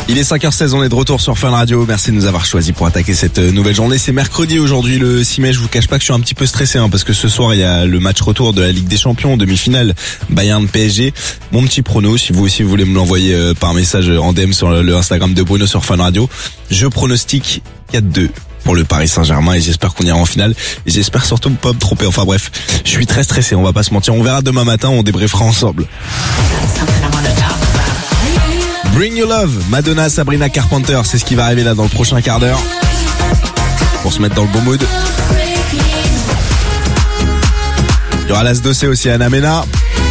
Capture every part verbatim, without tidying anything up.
Il est cinq heures seize, on est de retour sur Fun Radio. Merci de nous avoir choisis pour attaquer cette nouvelle journée. C'est mercredi aujourd'hui, le six mai. Je vous cache pas que je suis un petit peu stressé, hein, parce que ce soir, il y a le match retour de la Ligue des Champions, demi-finale Bayern P S G. Mon petit prono, si vous aussi vous voulez me l'envoyer euh, par message en D M sur le, le Instagram de Bruno sur Fun Radio. Je pronostique quatre deux pour le Paris Saint-Germain et j'espère qu'on ira en finale. Et j'espère surtout pas me tromper. Enfin bref, je suis très stressé, on va pas se mentir. On verra demain matin, on débriefera ensemble. Bring Your Love, Madonna, Sabrina Carpenter, c'est ce qui va arriver là dans le prochain quart d'heure. Pour se mettre dans le bon mood. Il y aura Las Dossé aussi, Anna Mena.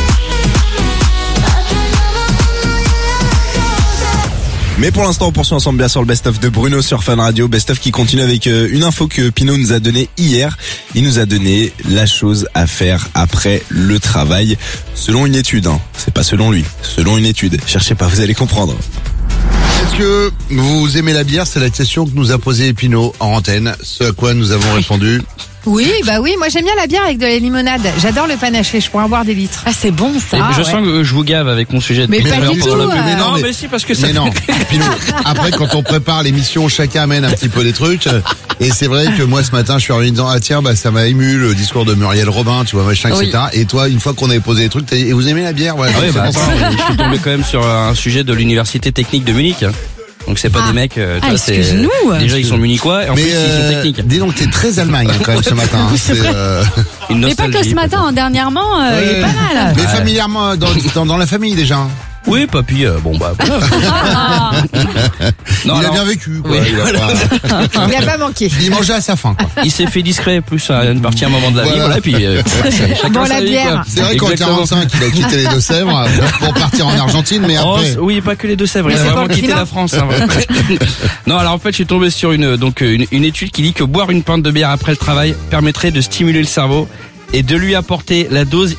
Mais pour l'instant, on poursuit ensemble bien sûr le best-of de Bruno sur Fun Radio. Best-of qui continue avec une info que Pinot nous a donnée hier. Il nous a donné la chose à faire après le travail. Selon une étude, hein. C'est pas selon lui, selon une étude. Cherchez pas, vous allez comprendre. Est-ce que vous aimez la bière? C'est la question que nous a posée Pinot en antenne. Ce à quoi nous avons répondu. Oui, bah oui, moi j'aime bien la bière avec de la limonade. J'adore le panaché, je pourrais en boire des litres. Ah, c'est bon ça. Ah, je ouais. sens que je vous gave avec mon sujet de Mais tout à pas l'heure du pendant tout, la pub. euh. Mais non, mais- mais si, parce que ça Mais fait- non, Pinot, après quand on prépare l'émission, chacun amène un petit peu des trucs. Et c'est vrai que moi ce matin, je suis revenu en disant, ah tiens, bah ça m'a ému le discours de Muriel Robin, tu vois, machin, Oui. et cetera. Et toi, une fois qu'on avait posé des trucs, t'as dit, et vous aimez la bière? Ouais, Ah oui, c'est bah, pour ça. attends, je suis tombé quand même sur un sujet de l'université technique de Munich. Donc c'est pas Ah. des mecs. euh, tu Ah, vois, c'est- excuse-nous. Déjà ils sont munichois et en Mais plus ils sont euh, techniques. dis donc, t'es très Allemagne hein, quand même ce matin. hein. C'est, euh, Une Mais pas que nostalgie, ce matin, hein, dernièrement, euh, il est Ouais. pas mal. Mais familièrement, dans, dans, dans la famille déjà. hein. Oui, papy, euh, bon bah voilà. Ah, Non, il alors, a bien vécu. Quoi. Oui, il, a voilà. pas- il a pas manqué. il mangeait à sa faim. Quoi. il s'est fait discret plus à une partie à un moment de la vie, Voilà. voilà, puis euh, c'est- chacun Bon, sa la vie, bière. quoi. C'est vrai qu'en Exactement. quarante-cinq, il a quitté les Deux-Sèvres pour partir en Argentine, mais Oh, après. c- oui, pas que les Deux-Sèvres, Mais il a c'est vraiment pas le quitté climat. la France. Hein, vraiment. Non, alors en fait, je suis tombé sur une donc une, une étude qui dit que boire une pinte de bière après le travail permettrait de stimuler le cerveau et de lui apporter la dose